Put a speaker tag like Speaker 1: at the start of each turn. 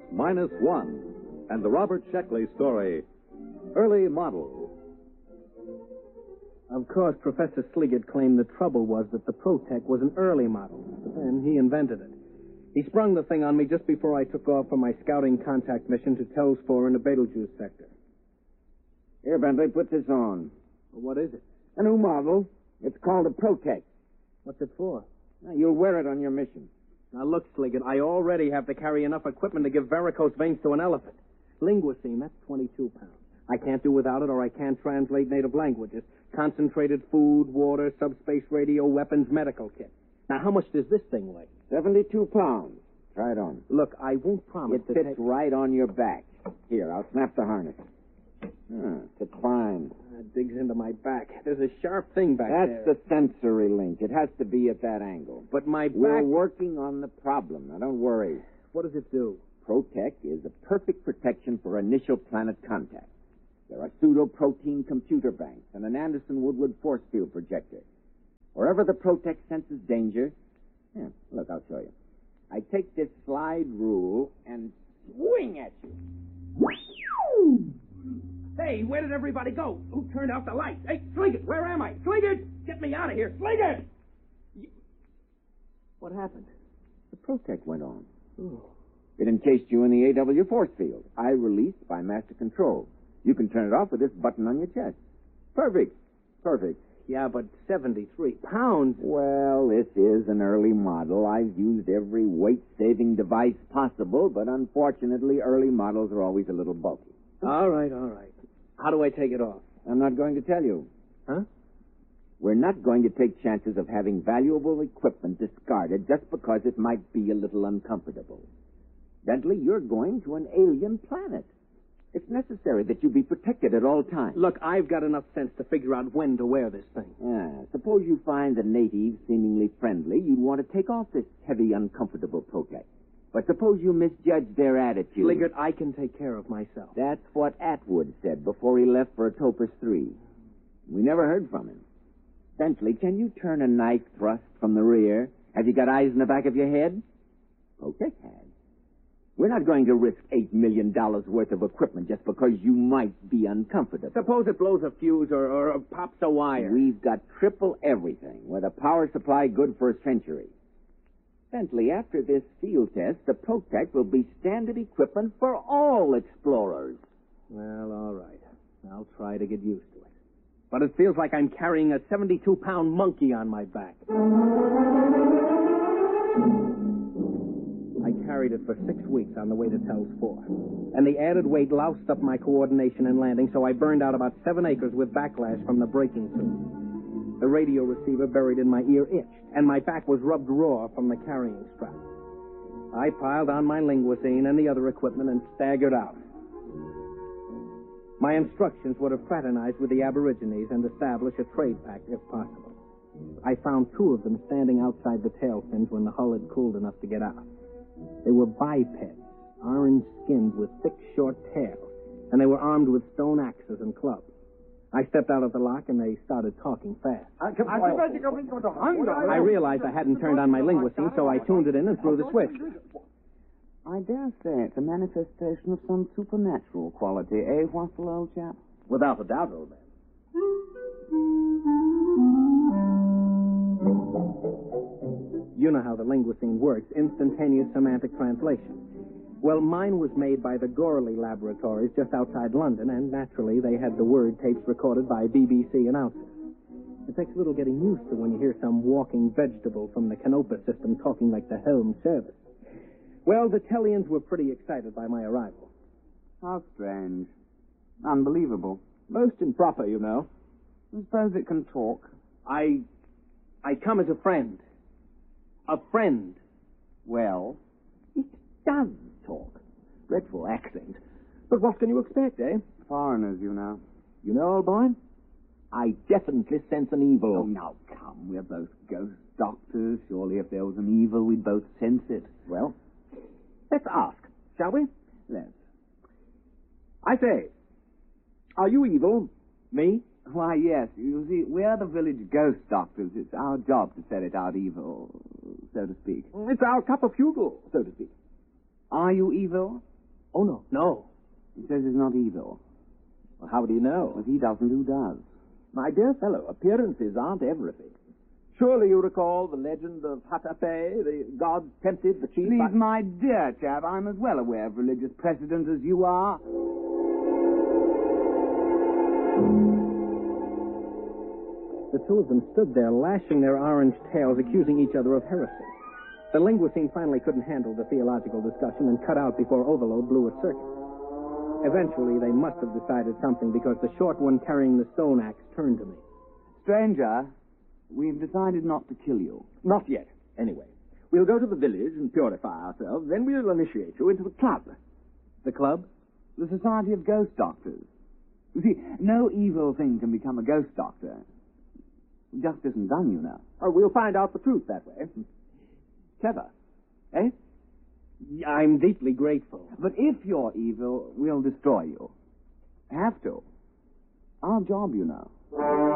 Speaker 1: 1 and the Robert Sheckley story, Early Model.
Speaker 2: Of course, Professor Sliggett claimed the trouble was that the Protec was an early model, but then he invented it. He sprung the thing on me just before I took off for my scouting contact mission to Tells 4 in the Betelgeuse sector.
Speaker 3: Here, Bentley, put this on.
Speaker 2: Well, what is it?
Speaker 3: A new model. It's called a Protec.
Speaker 2: What's it for?
Speaker 3: Now, you'll wear it on your mission.
Speaker 2: Now, look, Sliggett, I already have to carry enough equipment to give varicose veins to an elephant. Linguacine, that's 22 pounds. I can't do without it, or I can't translate native languages. Concentrated food, water, subspace radio, weapons, medical kit. Now, how much does this thing weigh?
Speaker 3: 72 pounds. Try it on.
Speaker 2: Look, I won't promise
Speaker 3: It fits right on your back. Here, I'll snap the harness. It's fine.
Speaker 2: It digs into my back. There's a sharp thing back there.
Speaker 3: That's the sensory link. It has to be at that angle.
Speaker 2: But my back...
Speaker 3: We're working on the problem. Now, don't worry.
Speaker 2: What does it do?
Speaker 3: Protec is a perfect protection for initial planet contact. There are pseudo-protein computer banks and an Anderson-Woodward force field projector. Wherever the Protec senses danger... look, I'll show you. I take this slide rule and swing at you.
Speaker 2: Hey, where did everybody go? Who turned out the lights? Hey, Sliggett, where am I? Sliggett! Get me out of here, Sliggett! What happened?
Speaker 3: The Protec went on.
Speaker 2: Oh.
Speaker 3: It encased you in the AW force field. I released by master control. You can turn it off with this button on your chest. Perfect. Perfect.
Speaker 2: Yeah, but 73 pounds?
Speaker 3: Well, this is an early model. I've used every weight-saving device possible, but unfortunately, early models are always a little bulky.
Speaker 2: All right. How do I take it off?
Speaker 3: I'm not going to tell you.
Speaker 2: Huh?
Speaker 3: We're not going to take chances of having valuable equipment discarded just because it might be a little uncomfortable. Bentley, you're going to an alien planet. It's necessary that you be protected at all times.
Speaker 2: Look, I've got enough sense to figure out when to wear this thing.
Speaker 3: Suppose you find the natives seemingly friendly. You'd want to take off this heavy, uncomfortable Protec. But suppose you misjudge their attitude.
Speaker 2: Sliggett, I can take care of myself.
Speaker 3: That's what Atwood said before he left for Atopus 3. We never heard from him. Bentley, can you turn a knife thrust from the rear? Have you got eyes in the back of your head? Protec has. We're not going to risk $8 million worth of equipment just because you might be uncomfortable.
Speaker 2: Suppose it blows a fuse or pops a wire.
Speaker 3: We've got triple everything, with a power supply good for a century. Bentley, after this field test, the Protec will be standard equipment for all explorers.
Speaker 2: Well, all right. I'll try to get used to it. But it feels like I'm carrying a 72-pound monkey on my back. I carried it for 6 weeks on the way to Tells 4. And the added weight loused up my coordination in landing, so I burned out about 7 acres with backlash from the braking suit. The radio receiver buried in my ear itched, and my back was rubbed raw from the carrying strap. I piled on my linguacine and the other equipment and staggered out. My instructions were to fraternize with the Aborigines and establish a trade pact if possible. I found 2 of them standing outside the tail fins when the hull had cooled enough to get out. They were bipeds, orange-skinned with thick, short tails, and they were armed with stone axes and clubs. I stepped out of the lock, and they started talking fast. I realized I hadn't turned on my linguacine, so I tuned it in and threw the switch.
Speaker 4: I dare say it's a manifestation of some supernatural quality, eh, Waffle, old chap?
Speaker 2: Without a doubt, old man. You know how the linguacine works, instantaneous semantic translation. Well, mine was made by the Gorley Laboratories just outside London, and naturally they had the word tapes recorded by BBC announcers. It takes a little getting used to when you hear some walking vegetable from the Canopus system talking like the Home Service. Well, the Tellians were pretty excited by my arrival.
Speaker 4: How strange. Unbelievable.
Speaker 2: Most improper, you know.
Speaker 4: I suppose it can talk.
Speaker 2: I come as a friend. A friend.
Speaker 4: Well,
Speaker 2: It does talk. Dreadful accent. But what can you expect, eh?
Speaker 4: foreigners, you know.
Speaker 2: You know, old boy, I definitely sense an evil.
Speaker 4: Oh, now, come. We're both ghost doctors. Surely if there was an evil, we'd both sense it.
Speaker 2: Well, let's ask, shall we?
Speaker 4: Let's.
Speaker 2: I say, are you evil? Me?
Speaker 4: Why, yes. You see, we're the village ghost doctors. It's our job to ferret out evil, so to speak.
Speaker 2: It's our cup of fugle, so to speak.
Speaker 4: Are you evil?
Speaker 2: Oh, no, no.
Speaker 4: He says he's not evil.
Speaker 2: Well, how do you know?
Speaker 4: If he doesn't, who does?
Speaker 2: My dear fellow, appearances aren't everything. Surely you recall the legend of Hatape, the god tempted the chief...
Speaker 4: Please, my dear chap, I'm as well aware of religious precedent as you are.
Speaker 2: The two of them stood there, lashing their orange tails, accusing each other of heresy. The linguistine finally couldn't handle the theological discussion and cut out before Overload blew a circuit. Eventually, they must have decided something, because the short one carrying the stone axe turned to me.
Speaker 4: Stranger, we've decided not to kill you.
Speaker 2: Not yet, anyway. We'll go to the village and purify ourselves, then we'll initiate you into the club. The club?
Speaker 4: The Society of Ghost Doctors. You see, no evil thing can become a ghost doctor. It just isn't done, you know.
Speaker 2: Oh, we'll find out the truth that way. Clever. Eh? I'm deeply grateful.
Speaker 4: But if you're evil, we'll destroy you. Have to. Our job, you know.